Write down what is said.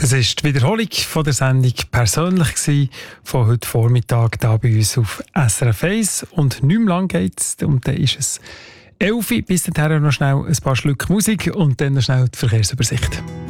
Das war die Wiederholung von der Sendung «Persönlich» von heute Vormittag hier bei uns auf SRF 1. Und nicht mehr lang geht es, und dann ist es 11 Uhr. Bis dahin noch schnell ein paar Schlücke Musik und dann noch schnell die Verkehrsübersicht.